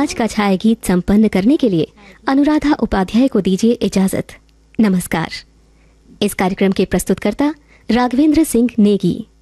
आज का छाया गीत संपन्न करने के लिए अनुराधा उपाध्याय को दीजिए इजाजत। नमस्कार। इस कार्यक्रम के प्रस्तुतकर्ता राघवेंद्र सिंह नेगी।